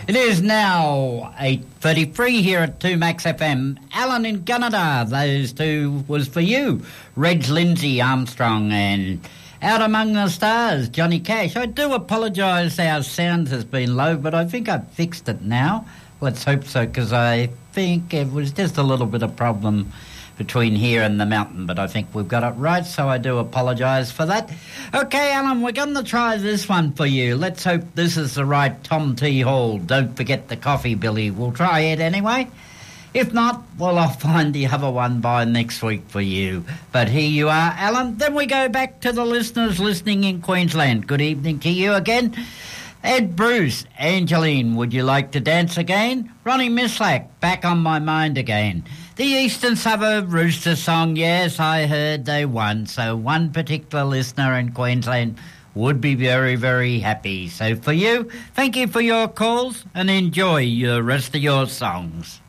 It is now 8:33 here at 2 Max FM. Alan in Canada, those two was for you. Reg Lindsay Armstrong and Out Among the Stars, Johnny Cash. I do apologise, our sound has been low, but I think I've fixed it now. Let's hope so, because I think it was just a little bit of problem between here and the mountain, but I think we've got it right, so I do apologise for that. Okay, Alan, we're going to try this one for you. Let's hope this is the right Tom T. Hall. Don't forget the coffee, Billy. We'll try it anyway. If not, well, I'll find the other one by next week for you. But here you are, Alan. Then we go back to the listeners listening in Queensland. Good evening to you again. Ed Bruce, Angeline, would you like to dance again? Ronnie Mislack, back on my mind again. The Eastern Suburb Rooster song, yes, I heard they won. So one particular listener in Queensland would be very, very happy. So for you, thank you for your calls and enjoy the rest of your songs.